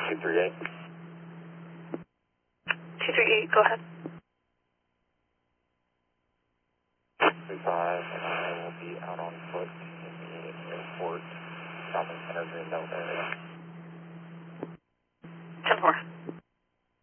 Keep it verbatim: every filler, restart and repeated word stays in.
two three eight. two three eight, go ahead. three five, and I will be out on foot in the airport shopping center Greenbelt area. ten four.